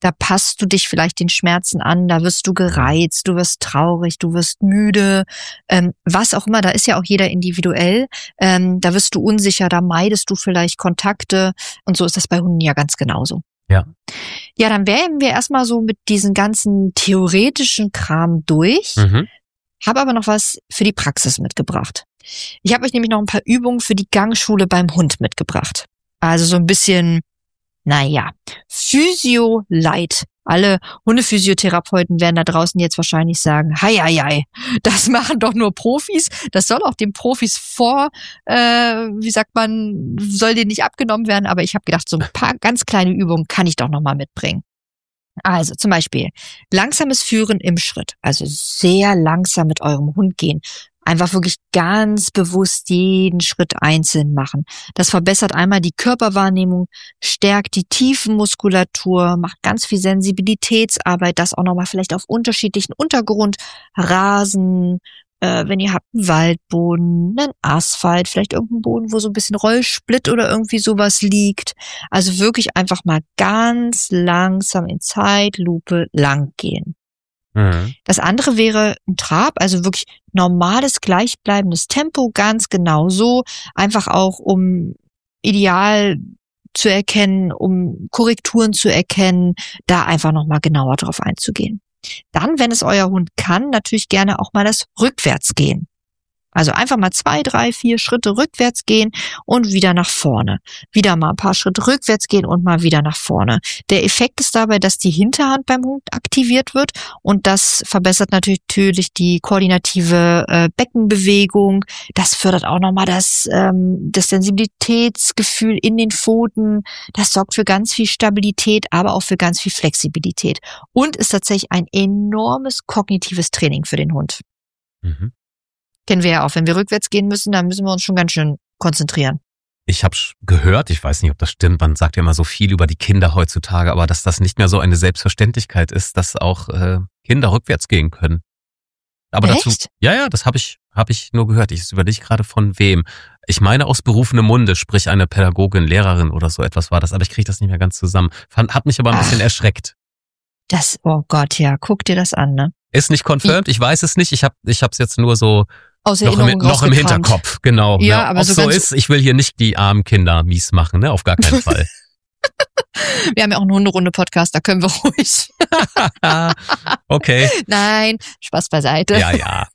Da passt du dich vielleicht den Schmerzen an, da wirst du gereizt, du wirst traurig, du wirst müde, was auch immer, da ist ja auch jeder individuell. Da wirst du unsicher, da meidest du vielleicht Kontakte und so ist das bei Hunden ja ganz genauso. Ja. Ja, dann wären wir erstmal so mit diesen ganzen theoretischen Kram durch, habe aber noch was für die Praxis mitgebracht. Ich habe euch nämlich noch ein paar Übungen für die Gangschule beim Hund mitgebracht. Also so ein bisschen, Physio-Light. Alle Hundephysiotherapeuten werden da draußen jetzt wahrscheinlich sagen, hei, das machen doch nur Profis. Das soll auch den Profis soll denen nicht abgenommen werden. Aber ich habe gedacht, so ein paar ganz kleine Übungen kann ich doch nochmal mitbringen. Also zum Beispiel langsames Führen im Schritt. Also sehr langsam mit eurem Hund gehen. Einfach wirklich ganz bewusst jeden Schritt einzeln machen. Das verbessert einmal die Körperwahrnehmung, stärkt die Tiefenmuskulatur, macht ganz viel Sensibilitätsarbeit, das auch nochmal vielleicht auf unterschiedlichen Untergrund, Rasen, wenn ihr habt einen Waldboden, einen Asphalt, vielleicht irgendeinen Boden, wo so ein bisschen Rollsplit oder irgendwie sowas liegt. Also wirklich einfach mal ganz langsam in Zeitlupe lang gehen. Das andere wäre ein Trab, also wirklich normales, gleichbleibendes Tempo, ganz genau so, einfach auch um ideal zu erkennen, um Korrekturen zu erkennen, da einfach nochmal genauer drauf einzugehen. Dann, wenn es euer Hund kann, natürlich gerne auch mal das Rückwärtsgehen. Also einfach mal 2, 3, 4 Schritte rückwärts gehen und wieder nach vorne. Wieder mal ein paar Schritte rückwärts gehen und mal wieder nach vorne. Der Effekt ist dabei, dass die Hinterhand beim Hund aktiviert wird und das verbessert natürlich die koordinative Beckenbewegung. Das fördert auch nochmal das Sensibilitätsgefühl in den Pfoten. Das sorgt für ganz viel Stabilität, aber auch für ganz viel Flexibilität und ist tatsächlich ein enormes kognitives Training für den Hund. Kennen wir ja auch. Wenn wir rückwärts gehen müssen, dann müssen wir uns schon ganz schön konzentrieren. Ich habe gehört, ich weiß nicht, ob das stimmt, man sagt ja immer so viel über die Kinder heutzutage, aber dass das nicht mehr so eine Selbstverständlichkeit ist, dass auch Kinder rückwärts gehen können. Aber Echt? dazu, ja, das habe ich nur gehört. Ich überlege gerade von wem. Ich meine aus berufenem Munde, sprich eine Pädagogin, Lehrerin oder so etwas war das, aber ich kriege das nicht mehr ganz zusammen. Hat mich aber ein bisschen erschreckt. Oh Gott, ja, guck dir das an, ne? Ist nicht confirmed, ich weiß es nicht. Ich hab's jetzt nur so aus noch im Hinterkopf, genau. Ja, aber ob so ist, ich will hier nicht die armen Kinder mies machen, ne? Auf gar keinen Fall. Wir haben ja auch einen Hunderunde-Podcast, da können wir ruhig. Okay. Nein, Spaß beiseite. Ja.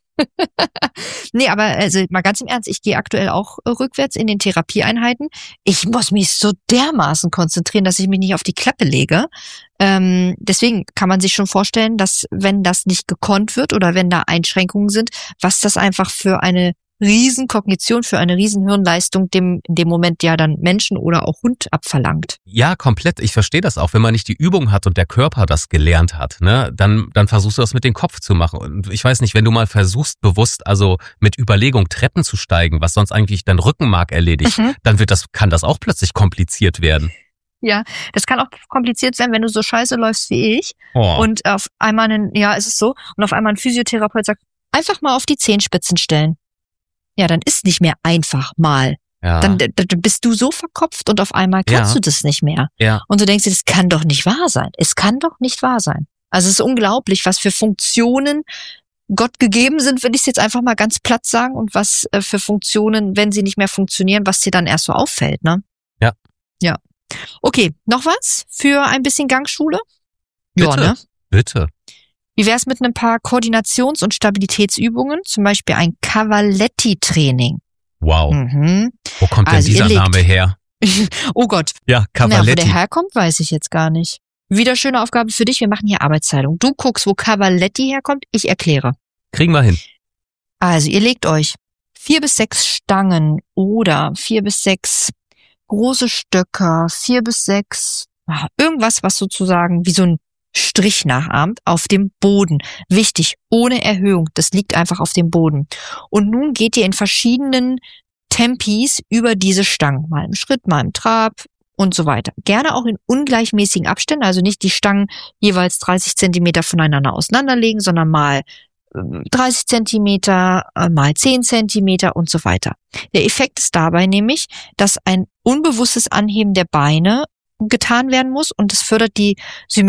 Nee, aber also mal ganz im Ernst, ich gehe aktuell auch rückwärts in den Therapieeinheiten. Ich muss mich so dermaßen konzentrieren, dass ich mich nicht auf die Klappe lege. Deswegen kann man sich schon vorstellen, dass wenn das nicht gekonnt wird oder wenn da Einschränkungen sind, was das einfach für eine Riesenkognition, für eine Riesenhirnleistung in dem Moment ja dann Menschen oder auch Hund abverlangt. Ja, komplett. Ich verstehe das auch. Wenn man nicht die Übung hat und der Körper das gelernt hat, ne, dann versuchst du das mit dem Kopf zu machen. Und ich weiß nicht, wenn du mal versuchst, bewusst, also mit Überlegung Treppen zu steigen, was sonst eigentlich dein Rückenmark erledigt, dann kann das auch plötzlich kompliziert werden. Ja, das kann auch kompliziert sein, wenn du so scheiße läufst wie ich. Oh. Und auf einmal ist es so, und auf einmal ein Physiotherapeut sagt, einfach mal auf die Zehenspitzen stellen. Ja, dann ist nicht mehr einfach mal. Ja. Dann bist du so verkopft und auf einmal kannst du das nicht mehr. Ja. Und du denkst dir, das kann doch nicht wahr sein. Es kann doch nicht wahr sein. Also es ist unglaublich, was für Funktionen Gott gegeben sind, will ich es jetzt einfach mal ganz platt sagen, und was für Funktionen, wenn sie nicht mehr funktionieren, was dir dann erst so auffällt, ne? Ja. Ja. Okay, noch was für ein bisschen Gangschule? Bitte, ja, ne? Bitte. Wie wär's mit ein paar Koordinations- und Stabilitätsübungen? Zum Beispiel ein Cavaletti-Training. Wow. Wo kommt denn dieser Name her? Oh Gott. Ja, Cavaletti. Wo der herkommt, weiß ich jetzt gar nicht. Wieder schöne Aufgabe für dich. Wir machen hier Arbeitsteilung. Du guckst, wo Cavaletti herkommt. Ich erkläre. Kriegen wir hin. Also, ihr legt euch 4 bis 6 Stangen oder 4 bis 6 große Stöcker, 4 bis 6, irgendwas, was sozusagen wie so ein Strich nachahmt, auf dem Boden. Wichtig, ohne Erhöhung. Das liegt einfach auf dem Boden. Und nun geht ihr in verschiedenen Tempis über diese Stangen. Mal im Schritt, mal im Trab und so weiter. Gerne auch in ungleichmäßigen Abständen, also nicht die Stangen jeweils 30 Zentimeter voneinander auseinanderlegen, sondern mal 30 Zentimeter, mal 10 Zentimeter und so weiter. Der Effekt ist dabei nämlich, dass ein unbewusstes Anheben der Beine getan werden muss und es fördert die